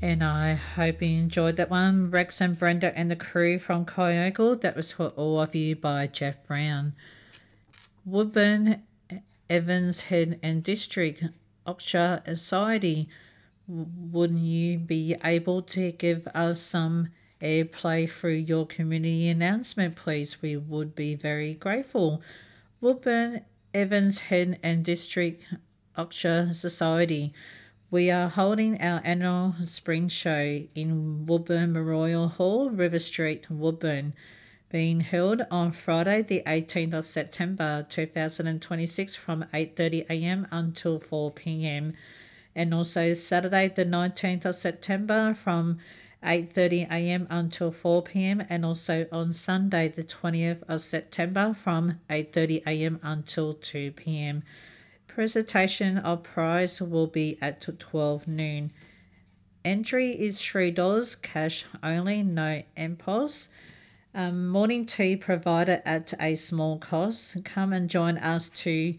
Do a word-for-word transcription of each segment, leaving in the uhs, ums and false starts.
And I hope you enjoyed that one. Rex and Brenda and the crew from Kyogle. That was for all of you by Jeff Brown. Woodburn, Evans Head and District, Oxshire Society. Wouldn't you be able to give us some airplay through your community announcement, please? We would be very grateful. Woodburn, Evans Head and District, Oxshire Society. We are holding our annual spring show in Woodburn Memorial Hall, River Street, Woodburn, being held on Friday the eighteenth of September two thousand twenty-six from eight thirty a m until four p m, and also Saturday the nineteenth of September from eight thirty a m until four p m, and also on Sunday the twentieth of September from eight thirty a m until two p m. Presentation of prize will be at twelve noon. Entry is three dollars, cash only, no M P O S. Um, morning tea provided at a small cost. Come and join us to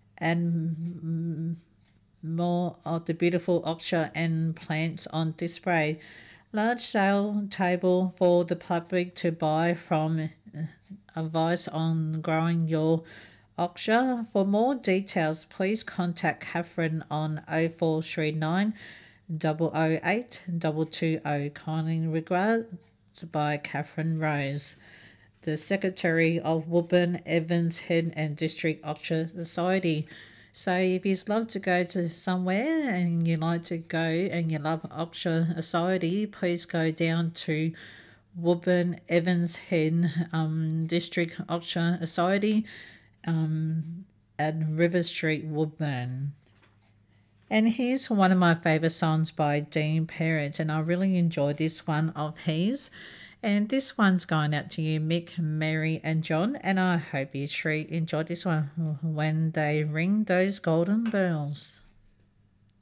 and more of the beautiful Oxshire and plants on display. Large sale table for the public to buy from. Advice on growing your Oxshire. For more details, please contact Catherine on oh four three nine, double oh eight, two two oh. Kindly regards by Catherine Rose, the Secretary of Woodburn, Evans Head and District Oxshire Society. So if you'd love to go to somewhere and you like to go and you love Oxshire Society, please go down to Woodburn, Evans Head um, District Oxshire Society um, at River Street, Woodburn. And here's one of my favourite songs by Dean Parrott, and I really enjoyed this one of his. And this one's going out to you, Mick, Mary and John, and I hope you three enjoyed this one, When They Ring Those Golden Bells.